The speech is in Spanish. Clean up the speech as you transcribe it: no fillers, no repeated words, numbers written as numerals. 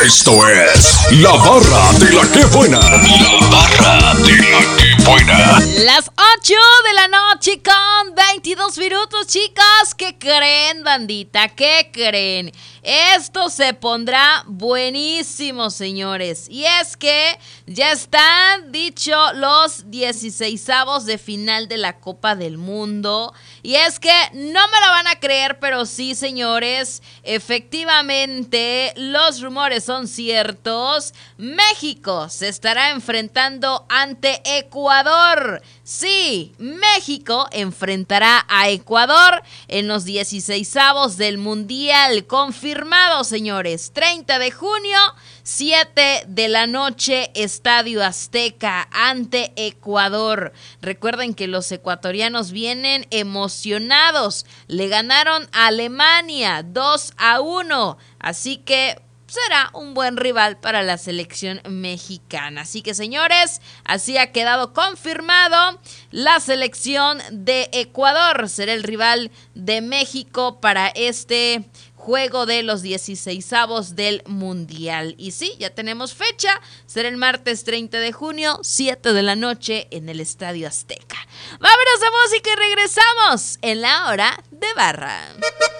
Esto es La Barra de la Que Buena. La Barra de la Que Buena. Las 8 de la noche con 22 minutos, chicas. ¿Qué creen, bandita? ¿Qué creen? Esto se pondrá buenísimo, señores. Y es que ya están dicho los 16avos de final de la Copa del Mundo. Y es que no me lo van a creer, pero sí, señores, efectivamente los rumores son ciertos. México se estará enfrentando ante Ecuador. Sí, México enfrentará a Ecuador en los 16avos del Mundial. Confirmado, señores. 30 de junio, 7 de la noche, Estadio Azteca ante Ecuador. Recuerden que los ecuatorianos vienen emocionados. Le ganaron a Alemania 2-1. Así que será un buen rival para la selección mexicana. Así que, señores, así ha quedado confirmado. La selección de Ecuador será el rival de México para este juego de los 16avos del Mundial. Y sí, ya tenemos fecha. Será el martes 30 de junio, 7 de la noche en el Estadio Azteca. Vámonos a música y regresamos en la hora de Barra.